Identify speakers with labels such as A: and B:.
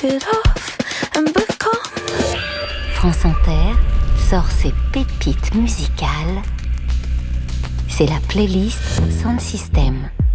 A: it off and become.
B: France Inter sort ses pépites musicales. C'est la playlist Sound System.